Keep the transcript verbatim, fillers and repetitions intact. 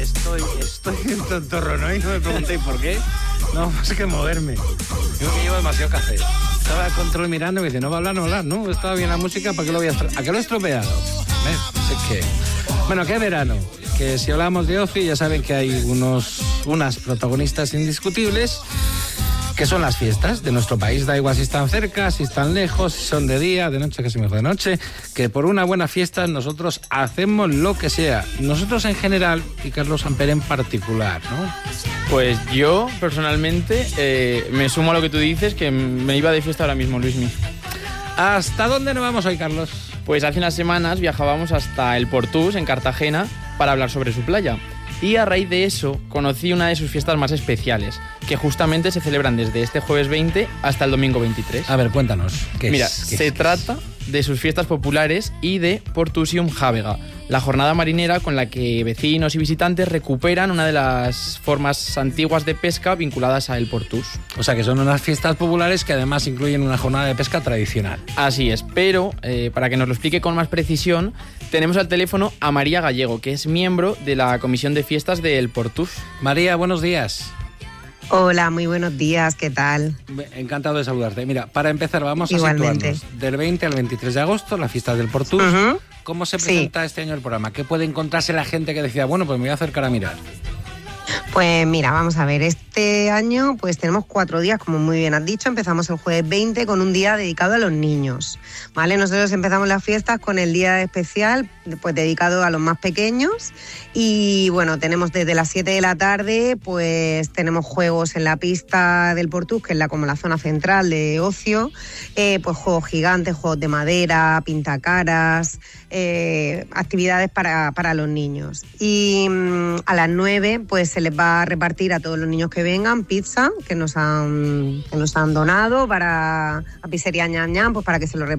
estoy, estoy en tontorrón y no me preguntéis por qué. No, más que moverme. Yo que llevo demasiado café. Estaba de control mirando y me dice, no va a hablar, no va a hablar, ¿no? Estaba bien la música, ¿para qué lo voy a estropear? ¿A qué lo he estropeado? ¿Ves? Es que... Bueno, ¿qué verano? Que si hablamos de ocio, ya saben que hay unos, unas protagonistas indiscutibles, que son las fiestas de nuestro país. Da igual si están cerca, si están lejos, si son de día, de noche, casi mejor de noche, que por una buena fiesta nosotros hacemos lo que sea. Nosotros en general y Carlos Amper en particular, ¿no? Pues yo, personalmente, eh, me sumo a lo que tú dices, que me iba de fiesta ahora mismo, Luismi. ¿Hasta dónde nos vamos hoy, Carlos? Pues hace unas semanas viajábamos hasta el Portús, en Cartagena, para hablar sobre su playa. Y a raíz de eso conocí una de sus fiestas más especiales, que justamente se celebran desde este jueves veinte hasta el domingo veintitrés. A ver, cuéntanos. ¿Qué Mira, es? ¿Qué se es? trata de sus fiestas populares y de Portusium Jábega, la jornada marinera con la que vecinos y visitantes recuperan una de las formas antiguas de pesca vinculadas a el Portús. O sea, que son unas fiestas populares que además incluyen una jornada de pesca tradicional. Así es, pero eh, para que nos lo explique con más precisión, tenemos al teléfono a María Gallego, que es miembro de la Comisión de Fiestas del Portús. María, buenos días. Hola, muy buenos días, ¿qué tal? Encantado de saludarte. Mira, para empezar vamos a Igualmente. situarnos. Del veinte al veintitrés de agosto, la fiesta del Portús. Uh-huh. ¿Cómo se presenta sí. este año el programa? ¿Qué puede encontrarse la gente que decía, bueno, pues me voy a acercar a mirar? Pues mira, vamos a ver, este año pues tenemos cuatro días, como muy bien has dicho. Empezamos el jueves veinte con un día dedicado a los niños, ¿vale? Nosotros empezamos las fiestas con el día especial, pues dedicado a los más pequeños. Y bueno, tenemos desde las siete de la tarde, pues tenemos juegos en la pista del Portús, que es la, como la zona central de ocio, eh, pues juegos gigantes, juegos de madera, pintacaras, eh, actividades para, para los niños. Y mmm, a las nueve, pues se les va a repartir a todos los niños que vengan pizza, que nos han, que nos han donado para a Pizzería Ñan Ñan, pues para que se lo repartan